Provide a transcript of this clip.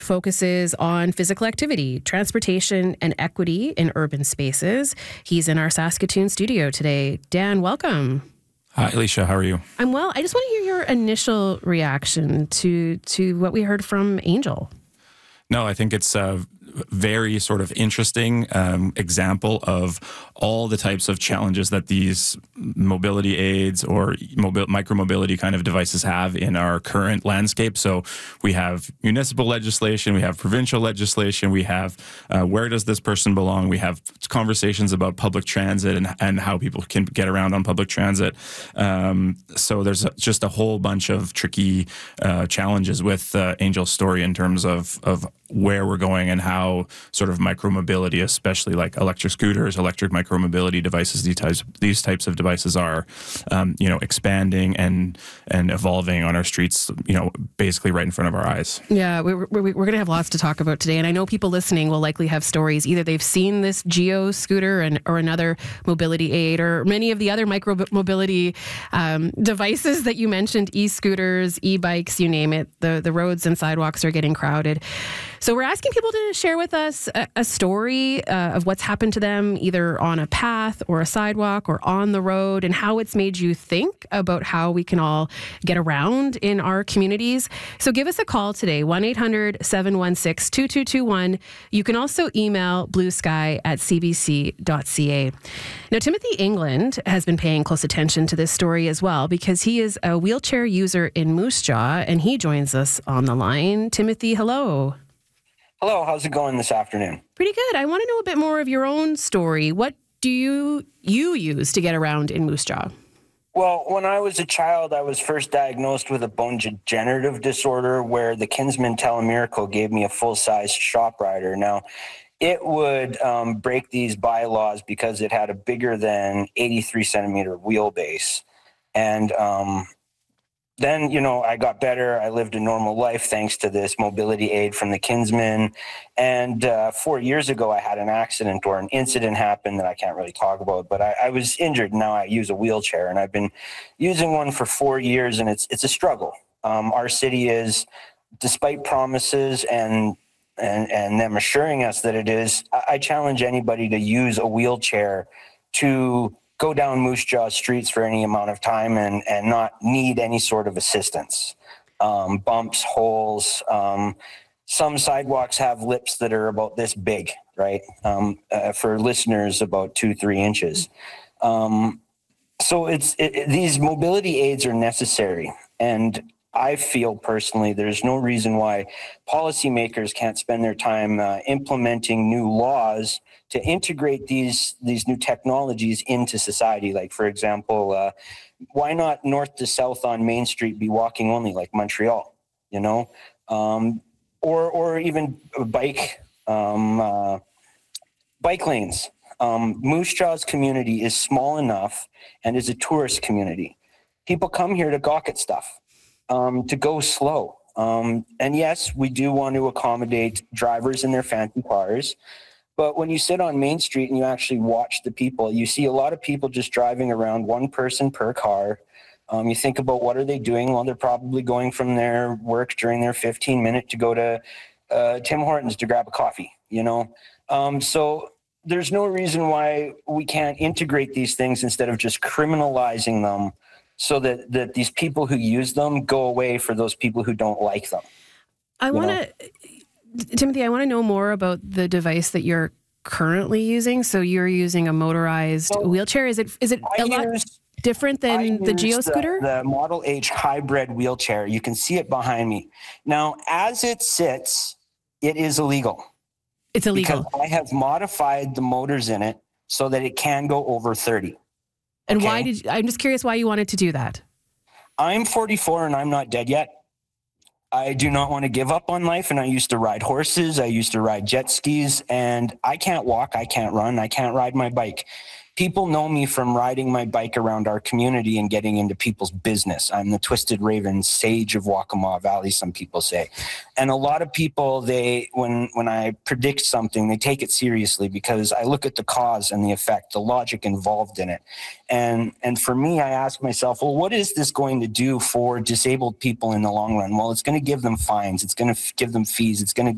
focuses on physical activity, transportation, and equity in urban spaces. He's in our Saskatoon studio today. Dan, welcome. Hi, Alicia. How are you? I'm well. I just want to hear your initial reaction to what we heard from Angel. No, I think it's a very sort of interesting example of all the types of challenges that these mobility aids or micromobility kind of devices have in our current landscape. So we have municipal legislation, we have provincial legislation, we have where does this person belong? We have conversations about public transit and how people can get around on public transit. So there's just a whole bunch of tricky challenges with Angel's story in terms of where we're going and how sort of micromobility, especially like electric scooters, electric micromobility devices, these types of devices are, expanding and evolving on our streets, basically right in front of our eyes. Yeah, we're going to have lots to talk about today. And I know people listening will likely have stories. Either they've seen this Geo scooter or another mobility aid or many of the other micromobility devices that you mentioned, e-scooters, e-bikes, you name it. The roads and sidewalks are getting crowded. So we're asking people to share with us a story of what's happened to them, either on a path or a sidewalk or on the road, and how it's made you think about how we can all get around in our communities. So give us a call today, 1-800-716-2221. You can also email bluesky@cbc.ca. Now, Timothy England has been paying close attention to this story as well because he is a wheelchair user in Moose Jaw, and he joins us on the line. Timothy, hello. Hello, how's it going this afternoon? Pretty good. I want to know a bit more of your own story. What do you use to get around in Moose Jaw? Well, when I was a child, I was first diagnosed with a bone degenerative disorder where the Kinsman Telemiracle gave me a full-size shop rider. Now, it would break these bylaws because it had a bigger than 83-centimeter wheelbase. And then, I got better. I lived a normal life thanks to this mobility aid from the Kinsman. And 4 years ago, I had an accident or an incident happen that I can't really talk about, but I was injured. Now I use a wheelchair, and I've been using one for 4 years, and it's a struggle. Our city is, despite promises and them assuring us that it is, I challenge anybody to use a wheelchair to go down Moose Jaw streets for any amount of time and not need any sort of assistance. Bumps, holes, some sidewalks have lips that are about this big, right? For listeners, about 2-3 inches. So these mobility aids are necessary. And I feel personally there's no reason why policymakers can't spend their time implementing new laws to integrate these new technologies into society. Like, for example, why not north to south on Main Street be walking only like Montreal, or even bike lanes. Moose Jaw's community is small enough and is a tourist community. People come here to gawk at stuff. To go slow. And yes, we do want to accommodate drivers in their fancy cars. But when you sit on Main Street and you actually watch the people, you see a lot of people just driving around, one person per car. You think about what are they doing? Well, they're probably going from their work during their 15-minute to go to Tim Hortons to grab a coffee, So there's no reason why we can't integrate these things instead of just criminalizing them, so that these people who use them go away for those people who don't like them. Timothy, I want to know more about the device that you're currently using. So you're using a motorized wheelchair. Is it a lot different than the Geo scooter? The Model H hybrid wheelchair. You can see it behind me. Now, as it sits, it is illegal. It's illegal. Because I have modified the motors in it so that it can go over 30. And I'm just curious why you wanted to do that. I'm 44 and I'm not dead yet. I do not want to give up on life. And I used to ride horses. I used to ride jet skis, and I can't walk. I can't run. I can't ride my bike. People know me from riding my bike around our community and getting into people's business. I'm the Twisted Raven sage of Waccamaw Valley, some people say. And a lot of people, when I predict something, they take it seriously because I look at the cause and the effect, the logic involved in it. And for me, I ask myself, well, what is this going to do for disabled people in the long run? Well, it's going to give them fines. It's going to give them fees. It's going to